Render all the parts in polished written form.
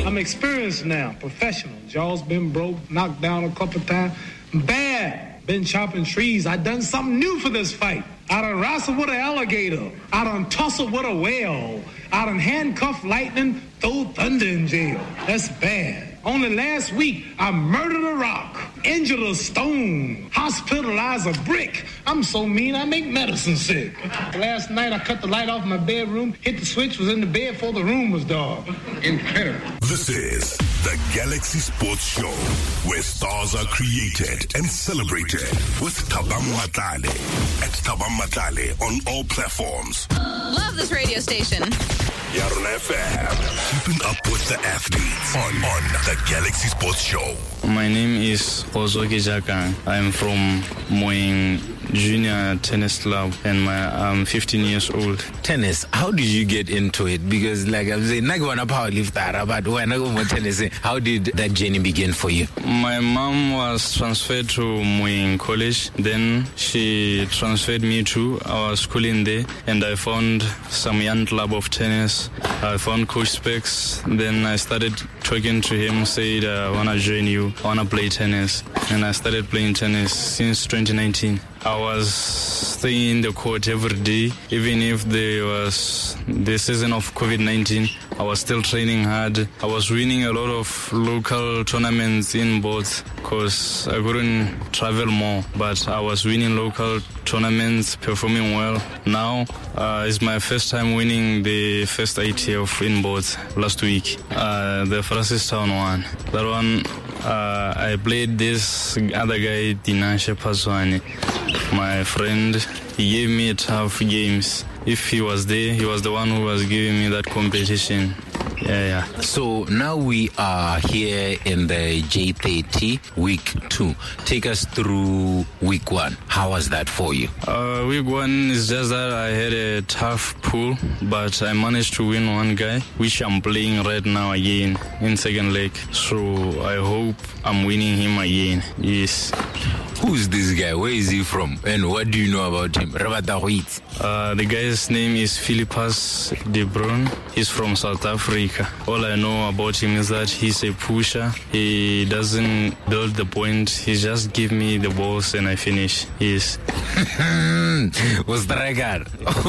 I'm experienced now, professional. Jaw's been broke, knocked down a couple times. Bad. Been chopping trees. I done something new for this fight. I done wrestled with an alligator. I done tussled with a whale. I done handcuffed lightning, throw thunder in jail. That's bad. Only last week, I murdered a rock, injured a stone, hospitalized a brick. I'm so mean, I make medicine sick. Last night, I cut the light off my bedroom, hit the switch, was in the bed before the room was dark. Incredible. This is the Galaxy Sports Show, where stars are created and celebrated with Thabang Matlale at Thabang Matlale on all platforms. Love this radio station. Yarona FM, keeping up with the athletes on the Galaxy Sports Show. My name is Ozoki Jaka. I'm from Moing Junior Tennis Club, and I'm 15 years old. Tennis, how did you get into it? Because like I'm saying, I want to power lift that, but when I go for tennis, how did that journey begin for you? My mom was transferred to Moing College. Then she transferred me to our schooling there, and I found some young club of tennis. I found Coach Specs. Then I started talking to him, said, I want to join you. I want to play tennis. And I started playing tennis since 2019. I was staying in the court every day, even if there was the season of COVID-19. I was still training hard. I was winning a lot of local tournaments in both because I couldn't travel more, but I was winning local tournaments, performing well. Now it's my first time winning the first ITF in both last week. The Francistown one. That one, I played this other guy, Dinashe Paswani, my friend. He gave me tough games. If he was there, he was the one who was giving me that competition. Yeah. So now we are here in the J30 week 2. Take us through week 1. How was that for you? Week 1 is just that I had a tough pool, but I managed to win one guy, which I'm playing right now again in second leg. So I hope I'm winning him again. Yes. Who's this guy? Where is he from? And what do you know about him? The guy's name is Philippus De Bruin. He's from South Africa. All I know about him is that he's a pusher. He doesn't build the point. He just gives me the balls and I finish. Yes. Was the record?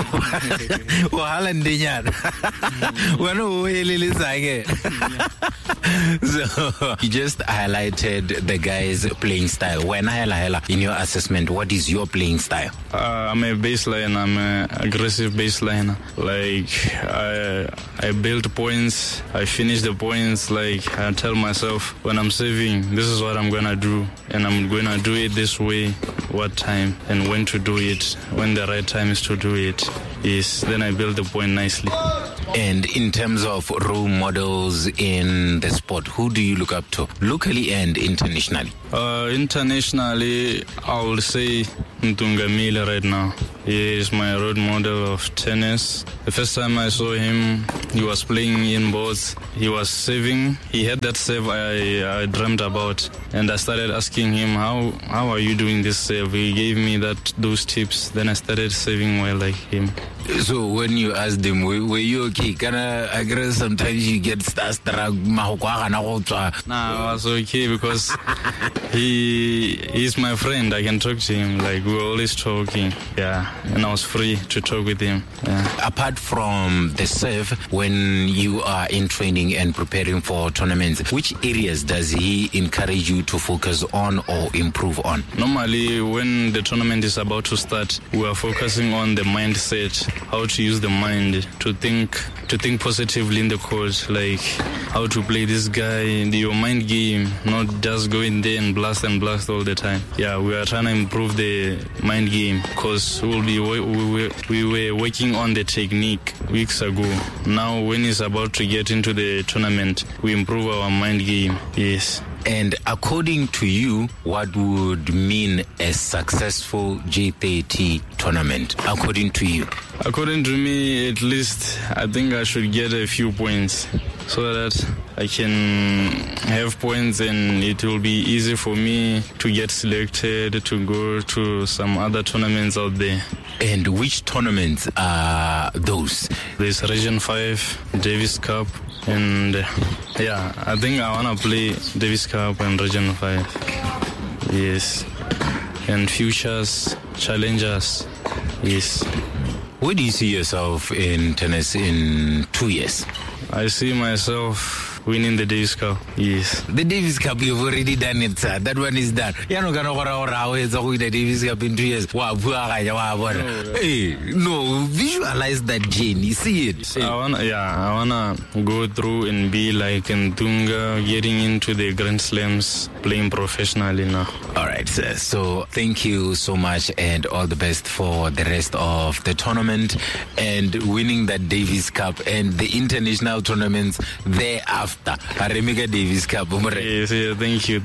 So you just highlighted the guy's playing style. When in your assessment, what is your playing style? I'm a baseline. I'm an aggressive baseliner. Like I build points. I finish the points. Like I tell myself when I'm serving, this is what I'm gonna do, and I'm gonna do it this way. What time and when to do it? When the right time is to do it. Yes. Then I build the point nicely. And in terms of role models in the sport, who do you look up to, locally and internationally? Internationally, I will say Ntungamile right now. He is my role model of tennis. The first time I saw him, he was playing in both. He was serving. He had that serve I dreamt about. And I started asking him, how are you doing this serve? He gave me those tips. Then I started serving well like him. So when you asked him, were you okay? I guess sometimes you get starstruck. Nah, I was okay because he's my friend. I can talk to him. Like we were always talking. Yeah, and I was free to talk with him. Yeah. Apart from the serve, when you are in training and preparing for tournaments, which areas does he encourage you to focus on or improve on? Normally, when the tournament is about to start, we are focusing on the mindset, how to use the mind to think positively in the court, like how to play this guy, your mind game, not just go in there and blast all the time. Yeah, we are trying to improve the mind game because we were working on the technique weeks ago. Now, when it's about to get into the tournament, we improve our mind game. Yes. And according to you, what would mean a successful J30 tournament, according to you? According to me, at least, I think I should get a few points. so that I can have points and it will be easy for me to get selected to go to some other tournaments out there. And which tournaments are those? There's Region 5, Davis Cup, and I think I want to play Davis Cup and Region 5. Yes. And Futures, Challengers. Yes. Where do you see yourself in tennis in 2 years? I see myself winning the Davis Cup. Yes. The Davis Cup, you've already done it, sir. That one is done. You're not going to win the Davis Cup in 2 years. Hey, no, visualize that journey. See it. I wanna go through and be like Ntunga, getting into the Grand Slams, playing professionally now. All right, sir. So thank you so much and all the best for the rest of the tournament and winning that Davis Cup and the international tournaments thereafter. Aremika Davis Cup. Yes, thank you.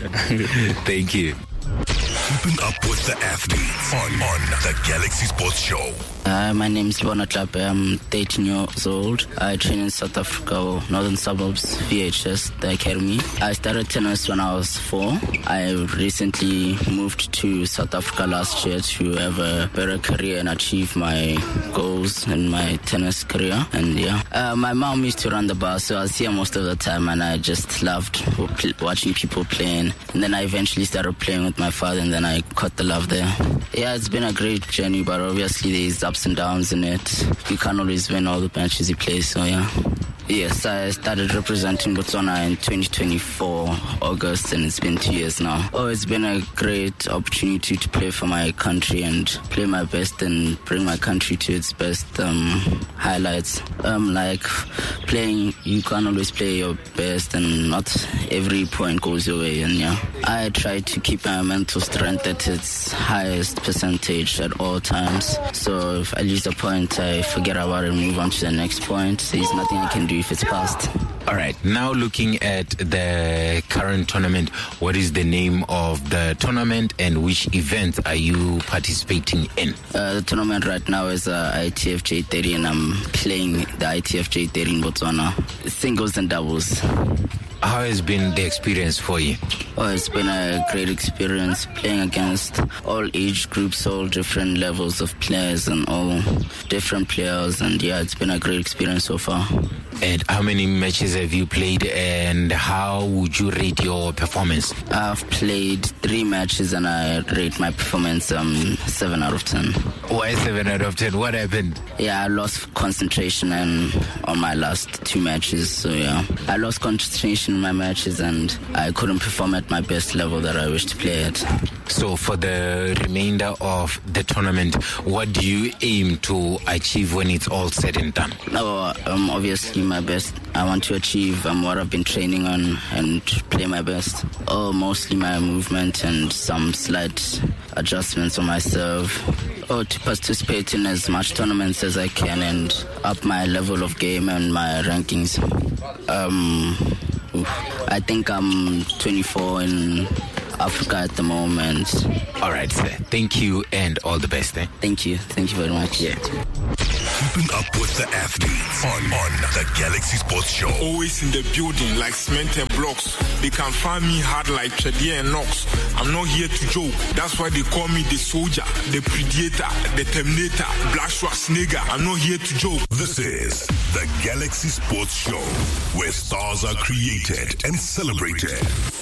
Thank you. Keeping up with the athletes on the Galaxy Sports Show. My name is Bona Klape. I'm 13 years old. I train in South Africa, Northern Suburbs, VHS, the academy. I started tennis when I was 4. I recently moved to South Africa last year to have a better career and achieve my goals in my tennis career. And my mom used to run the bar, so I was here most of the time, and I just loved watching people playing. And then I eventually started playing with my father, and then I caught the love there. Yeah, it's been a great journey, but obviously there's ups and downs in it. You can't always win all the matches you play, so yeah. Yes, I started representing Botswana in 2024, August, and it's been 2 years now. Oh, it's been a great opportunity to play for my country and play my best and bring my country to its best highlights. Like playing, you can't always play your best and not every point goes your way. And I try to keep my mental strength at its highest percentage at all times. So if I lose a point, I forget about it and move on to the next point. There's nothing I can do if it's past. All right. Now looking at the current tournament, what is the name of the tournament and which event are you participating in? The tournament right now is ITF J30, and I'm playing the ITF J30 in Botswana. Singles and doubles. How has been the experience for you? Oh, it's been a great experience playing against all age groups, all different levels of players and all different players. And it's been a great experience so far. And how many matches have you played and how would you rate your performance? I've played 3 matches and I rate my performance 7 out of 10. Why 7 out of 10? What happened? I lost concentration on my last 2 matches. So I lost concentration in my matches and I couldn't perform at my best level that I wish to play at. So for the remainder of the tournament, what do you aim to achieve when it's all said and done? Obviously my best. I want to achieve what I've been training on and play my best. Mostly my movement and some slight adjustments on my serve. To participate in as much tournaments as I can and up my level of game and my rankings. I think I'm 24 in Africa at the moment. All right, sir. Thank you and all the best. Thank you. Thank you very much. Keeping up with the athletes on the Galaxy Sports Show. Always in the building like cement and blocks. They can find me hard like Chedier and Knox. I'm not here to joke. That's why they call me the soldier, the predator, the terminator, Black Schwarzenegger. I'm not here to joke. This is the Galaxy Sports Show, where stars are created and celebrated.